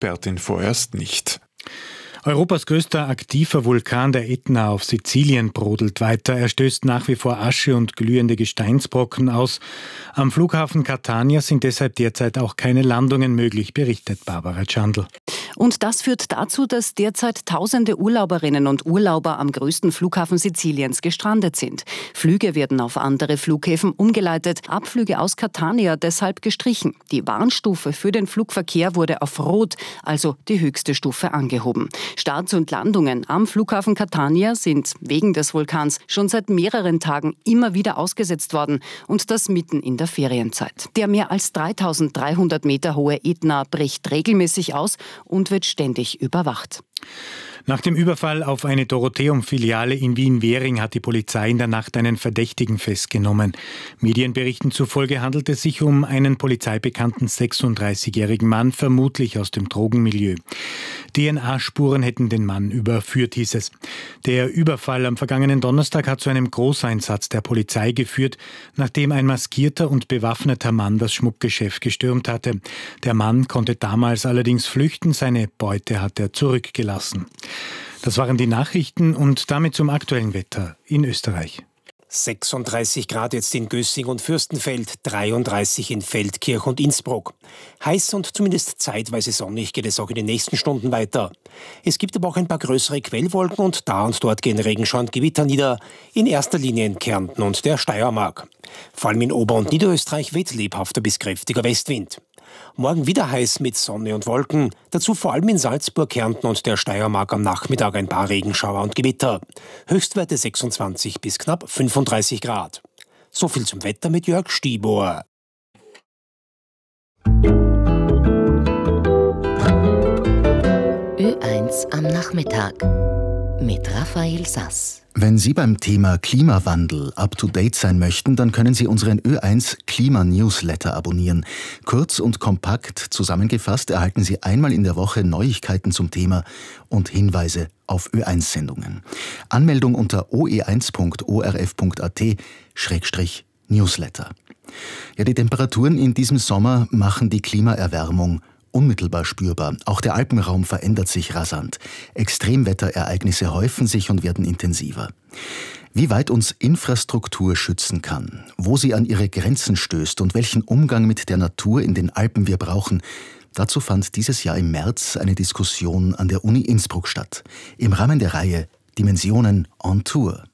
Bertin vorerst nicht. Europas größter aktiver Vulkan, der Ätna auf Sizilien, brodelt weiter. Er stößt nach wie vor Asche und glühende Gesteinsbrocken aus. Am Flughafen Catania sind deshalb derzeit auch keine Landungen möglich, berichtet Barbara Tschandl. Und das führt dazu, dass derzeit tausende Urlauberinnen und Urlauber am größten Flughafen Siziliens gestrandet sind. Flüge werden auf andere Flughäfen umgeleitet, Abflüge aus Catania deshalb gestrichen. Die Warnstufe für den Flugverkehr wurde auf Rot, also die höchste Stufe, angehoben. Starts und Landungen am Flughafen Catania sind wegen des Vulkans schon seit mehreren Tagen immer wieder ausgesetzt worden, und das mitten in der Ferienzeit. Der mehr als 3300 Meter hohe Ätna bricht regelmäßig aus und wird ständig überwacht. Nach dem Überfall auf eine Dorotheum-Filiale in Wien-Währing hat die Polizei in der Nacht einen Verdächtigen festgenommen. Medienberichten zufolge handelt es sich um einen polizeibekannten 36-jährigen Mann, vermutlich aus dem Drogenmilieu. DNA-Spuren hätten den Mann überführt, hieß es. Der Überfall am vergangenen Donnerstag hat zu einem Großeinsatz der Polizei geführt, nachdem ein maskierter und bewaffneter Mann das Schmuckgeschäft gestürmt hatte. Der Mann konnte damals allerdings flüchten, seine Beute hat er zurückgelassen. Das waren die Nachrichten und damit zum aktuellen Wetter in Österreich. 36 Grad jetzt in Gössing und Fürstenfeld, 33 in Feldkirch und Innsbruck. Heiß und zumindest zeitweise sonnig geht es auch in den nächsten Stunden weiter. Es gibt aber auch ein paar größere Quellwolken und da und dort gehen Regenschauer und Gewitter nieder, in erster Linie in Kärnten und der Steiermark. Vor allem in Ober- und Niederösterreich weht lebhafter bis kräftiger Westwind. Morgen wieder heiß mit Sonne und Wolken, dazu vor allem in Salzburg, Kärnten und der Steiermark am Nachmittag ein paar Regenschauer und Gewitter. Höchstwerte 26 bis knapp 35 Grad. So viel zum Wetter mit Jörg Stiebohr. Ö1 am Nachmittag mit Raphael Sass. Wenn Sie beim Thema Klimawandel up-to-date sein möchten, dann können Sie unseren Ö1 Klima-Newsletter abonnieren. Kurz und kompakt zusammengefasst erhalten Sie einmal in der Woche Neuigkeiten zum Thema und Hinweise auf Ö1-Sendungen. Anmeldung unter oe1.orf.at/Newsletter. Ja, die Temperaturen in diesem Sommer machen die Klimaerwärmung unmittelbar spürbar. Auch der Alpenraum verändert sich rasant. Extremwetterereignisse häufen sich und werden intensiver. Wie weit uns Infrastruktur schützen kann, wo sie an ihre Grenzen stößt und welchen Umgang mit der Natur in den Alpen wir brauchen, dazu fand dieses Jahr im März eine Diskussion an der Uni Innsbruck statt. Im Rahmen der Reihe Dimensionen on Tour.